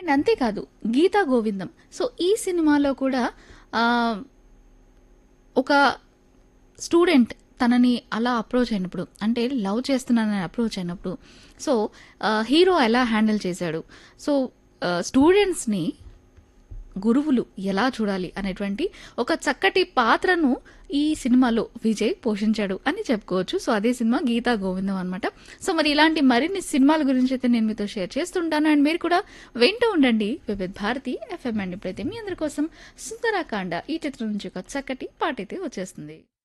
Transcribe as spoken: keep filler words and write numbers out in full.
And అంతేకాదు గీతా గోవిందం. So ఈ సినిమాలో కూడా ఆ, ఒక స్టూడెంట్ తనని అలా అప్రోచ్ అయినప్పుడు, అంటే లవ్ చేస్తున్నానని అప్రోచ్ అయినప్పుడు, సో హీరో ఎలా హ్యాండిల్ చేశాడు, సో స్టూడెంట్స్ని గురువులు ఎలా చూడాలి అనేటువంటి ఒక చక్కటి పాత్రను ఈ సినిమాలో విజయ్ పోషించాడు అని చెప్పుకోవచ్చు. సో అదే సినిమా గీతా గోవిందం అనమాట. సో మరి ఇలాంటి మరిన్ని సినిమాల గురించి అయితే నేను మీతో షేర్ చేస్తుంటాను. అండ్ మీరు కూడా వింటూ ఉండండి వివిధ భారతి ఎఫ్ఎం. అండ్ ఇప్పుడైతే మీ అందరి కోసం సుందరాకాండ ఈ చిత్రం నుంచి ఒక చక్కటి పాట అయితే వచ్చేస్తుంది.